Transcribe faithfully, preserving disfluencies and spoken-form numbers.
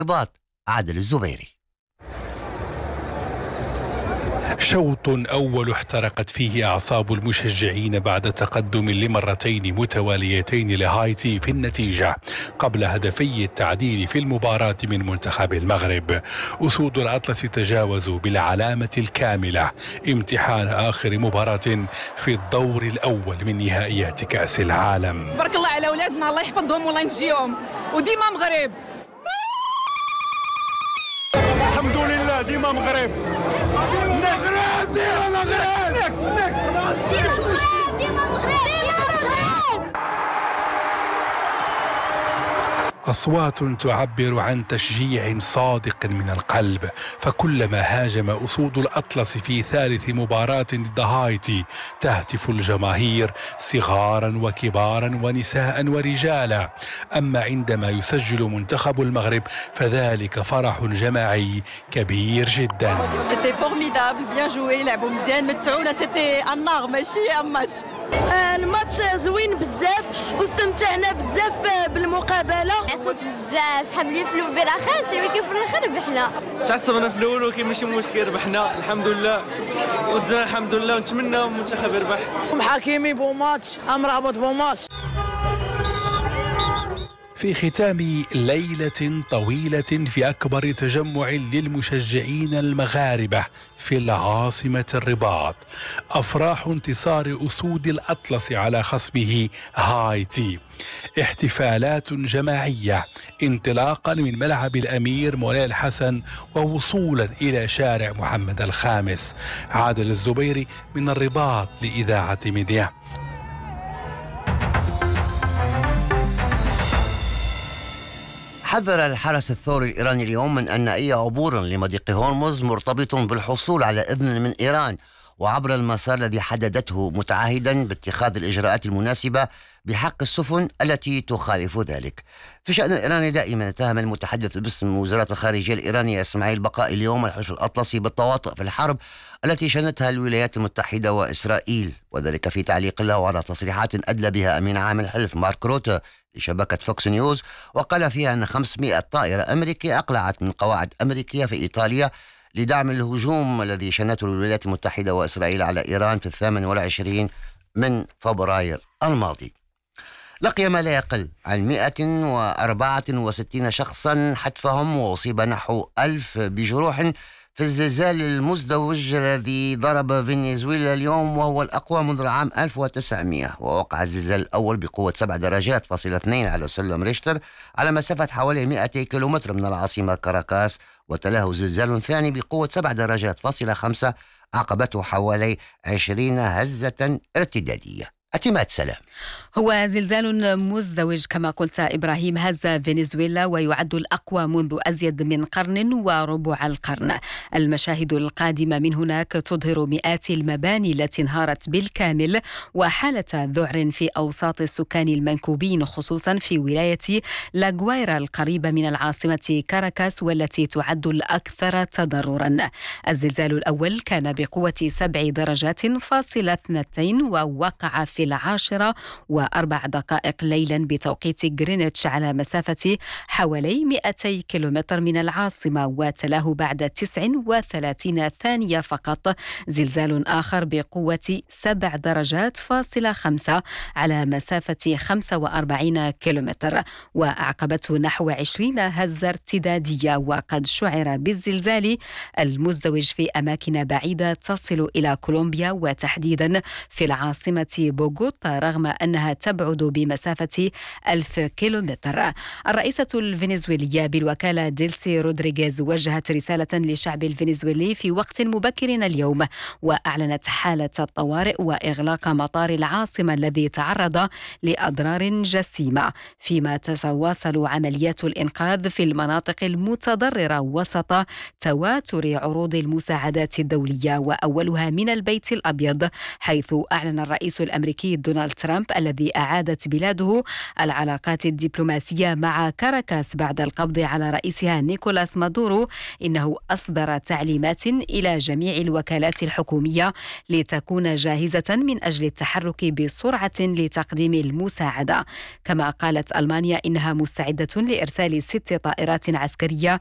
رباط عادل الزبيري. شوط أول احترقت فيه أعصاب المشجعين بعد تقدم لمرتين متواليتين لهايتي في النتيجة قبل هدفي التعديل في المباراة من منتخب المغرب. أسود الأطلس تجاوزوا بالعلامة الكاملة امتحان آخر مباراة في الدور الأول من نهائيات كأس العالم. تبارك الله على أولادنا، الله يحفظهم والله ينجيهم، وديما مغرب الحمد لله، ديما مغرب مغرب ديما مغرب نكس نكس مش مشكل ديما مغرب ديما مغرب. أصوات تعبر عن تشجيع صادق من القلب، فكلما هاجم أسود الأطلس في ثالث مباراة ضد هايتي تهتف الجماهير صغارا وكبارا ونساء ورجالا. أما عندما يسجل منتخب المغرب فذلك فرح جماعي كبير جدا. سيتي فورميدابل، بيان جوي، لعبوا مزيان، متعونا، سيتي النار ماشي ماتش. الماتش زوين بزاف واستمتعنا بزاف بالمقابله. عصوت بزاف، صحاب لي في الاول خاسر ولكن في الاخر ربحنا. تعصبنا في الاول ولكن ماشي مشكل، ربحنا الحمد لله ودزنا الحمد لله، ونتمنى المنتخب يربح. حكيمي بو ماتش، امرابط بو ماتش. في ختام ليلة طويلة في أكبر تجمع للمشجعين المغاربة في العاصمة الرباط، أفراح انتصار أسود الأطلس على خصمه هايتي، احتفالات جماعية انطلاقا من ملعب الأمير مولاي الحسن ووصولا إلى شارع محمد الخامس. عادل الزبيري من الرباط لإذاعة ميديا. حذر الحرس الثوري الإيراني اليوم من أن أي عبور لمضيق هرمز مرتبط بالحصول على إذن من إيران وعبر المسار الذي حددته، متعهدا باتخاذ الإجراءات المناسبة بحق السفن التي تخالف ذلك. في شأن الإيراني دائما اتهم المتحدث باسم وزارة الخارجية الإيرانية إسماعيل بقاء اليوم الحلف الأطلسي بالتواطؤ في الحرب التي شنتها الولايات المتحدة وإسرائيل، وذلك في تعليق له على تصريحات أدلى بها أمين عام الحلف مارك روتا لشبكة فوكس نيوز، وقال فيها أن خمسمائة طائرة أمريكية أقلعت من قواعد أمريكية في إيطاليا لدعم الهجوم الذي شنته الولايات المتحدة وإسرائيل على إيران في الثامن والعشرين من فبراير الماضي. لقي ما لا يقل عن مئة وأربعة وستين شخصا حتفهم، وأصيب نحو ألف بجروح في الزلزال المزدوج الذي ضرب فنزويلا اليوم، وهو الأقوى منذ العام ألف وتسعمائة. ووقع الزلزال الأول بقوة سبع درجات فاصلة اثنين على سلم ريشتر على مسافة حوالي مئتي كيلومتر من العاصمة كاراكاس، وتلاه زلزال ثاني بقوة سبع درجات فاصلة خمسة عقبته حوالي عشرين هزة ارتدادية. اعتماد سلام. هو زلزال مزدوج كما قلت إبراهيم، هز فنزويلا ويعد الأقوى منذ أزيد من قرن وربع القرن. المشاهد القادمة من هناك تظهر مئات المباني التي انهارت بالكامل وحالة ذعر في أوساط السكان المنكوبين، خصوصا في ولاية لاغويرا القريبة من العاصمة كاراكاس والتي تعد الأكثر تضررا. الزلزال الأول كان بقوة سبع درجات فاصلة اثنتين ووقع في العاشرة وأربع دقائق ليلا بتوقيت غرينتش على مسافة حوالي مئتي كيلومتر من العاصمة، وتلاه بعد تسع وثلاثين ثانية فقط زلزال آخر بقوة سبع درجات فاصلة خمسة على مسافة خمسة وأربعين كيلومتر، وأعقبته نحو عشرين هزة ارتدادية. وقد شعر بالزلزال المزدوج في أماكن بعيدة تصل إلى كولومبيا وتحديدا في العاصمة بوغوتا رغم أنها تبعد بمسافة ألف كيلومتر. الرئيسة الفنزويلية بالوكالة ديلسي رودريغيز وجهت رسالة للشعب الفنزويلي في وقت مبكر اليوم، وأعلنت حالة الطوارئ وإغلاق مطار العاصمة الذي تعرض لأضرار جسيمة، فيما تتواصل عمليات الإنقاذ في المناطق المتضررة وسط تواتر عروض المساعدات الدولية، وأولها من البيت الأبيض، حيث أعلن الرئيس الأمريكي الأمريكي دونالد ترامب الذي أعادت بلاده العلاقات الدبلوماسية مع كاراكاس بعد القبض على رئيسها نيكولاس مادورو إنه أصدر تعليمات إلى جميع الوكالات الحكومية لتكون جاهزة من أجل التحرك بسرعة لتقديم المساعدة. كما قالت ألمانيا إنها مستعدة لإرسال ست طائرات عسكرية